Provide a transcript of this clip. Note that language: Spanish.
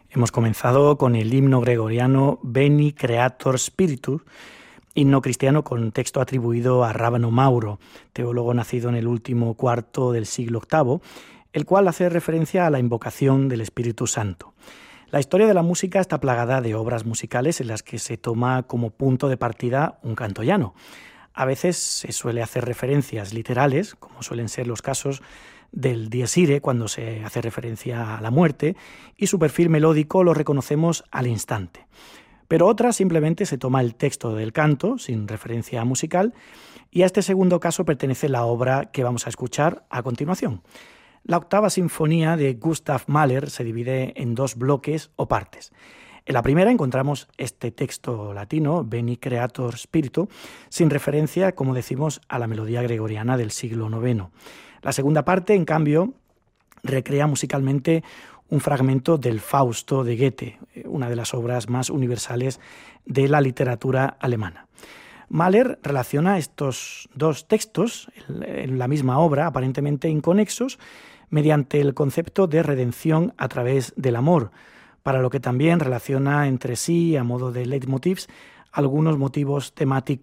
Hemos comenzado con el himno gregoriano Veni Creator Spiritus, himno cristiano con texto atribuido a Rábano Mauro, teólogo nacido en el último cuarto del siglo VIII, el cual hace referencia a la invocación del Espíritu Santo. La historia de la música está plagada de obras musicales en las que se toma como punto de partida un canto llano. A veces se suele hacer referencias literales, como suelen ser los casos del Dies Irae, cuando se hace referencia a la muerte, y su perfil melódico lo reconocemos al instante. Pero otras simplemente se toma el texto del canto, sin referencia musical, y a este segundo caso pertenece la obra que vamos a escuchar a continuación. La octava sinfonía de Gustav Mahler se divide en dos bloques o partes. En la primera encontramos este texto latino, Veni Creator Spiritus, sin referencia, como decimos, a la melodía gregoriana del siglo IX. La segunda parte, en cambio, recrea musicalmente un fragmento del Fausto de Goethe, una de las obras más universales de la literatura alemana. Mahler relaciona estos dos textos en la misma obra, aparentemente inconexos, mediante el concepto de redención a través del amor, para lo que también relaciona entre sí, a modo de leitmotivs, algunos motivos temáticos